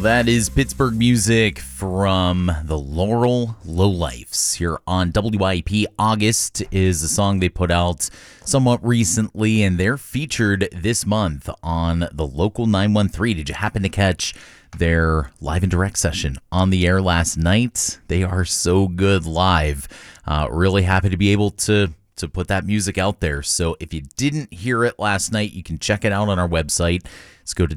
That is Pittsburgh music from the Laurel Lowlifes here on WIP. August is a song they put out somewhat recently, and they're featured this month on the Local 913. Did you happen to catch their live and direct session on the air last night? They are so good live. Really happy to be able to put that music out there. So if you didn't hear it last night, you can check it out on our website. Let's go to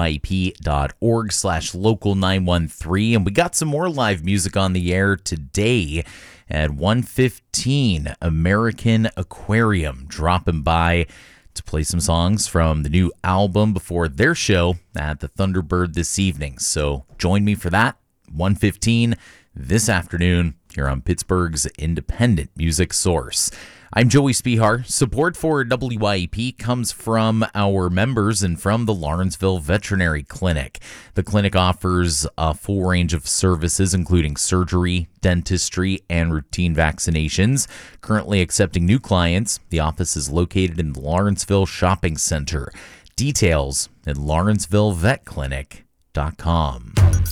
wyp.org/local913. And we got some more live music on the air today at 1:15. American Aquarium dropping by to play some songs from the new album before their show at the Thunderbird this evening. So join me for that, 1:15 this afternoon here on Pittsburgh's independent music source. I'm Joey Spihar. Support for WIP comes from our members and from the Lawrenceville Veterinary Clinic. The clinic offers a full range of services, including surgery, dentistry, and routine vaccinations. Currently accepting new clients, the office is located in the Lawrenceville Shopping Center. Details at lawrencevillepetclinic.com.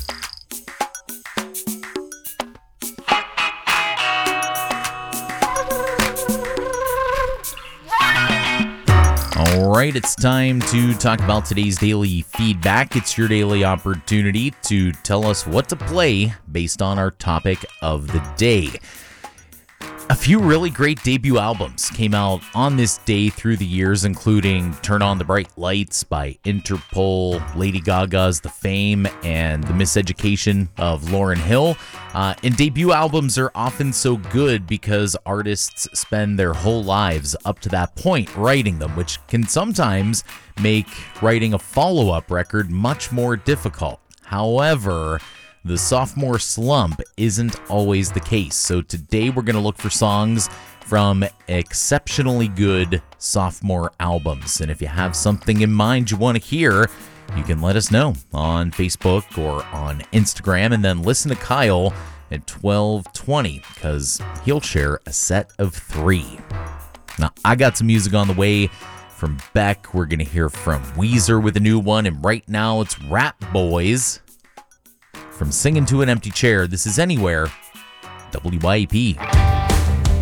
All right, it's time to talk about today's daily feedback. It's your daily opportunity to tell us what to play based on our topic of the day. A few really great debut albums came out on this day through the years, including Turn on the Bright Lights by Interpol, Lady Gaga's The Fame, and The Miseducation of Lauryn Hill. And debut albums are often so good because artists spend their whole lives up to that point writing them, which can sometimes make writing a follow-up record much more difficult. However, the sophomore slump isn't always the case. So today we're going to look for songs from exceptionally good sophomore albums. And if you have something in mind you want to hear, you can let us know on Facebook or on Instagram, and then listen to Kyle at 12:20 because he'll share a set of 3. Now, I got some music on the way from Beck. We're going to hear from Weezer with a new one. And right now it's Rap Boys from Singing to an Empty Chair. This is Anywhere, WIP.